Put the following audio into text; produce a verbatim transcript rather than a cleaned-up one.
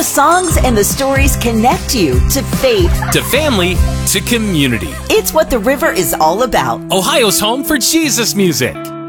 The songs and the stories connect you to faith, to family, to community. It's what the river is all about. Ohio's home for Jesus music.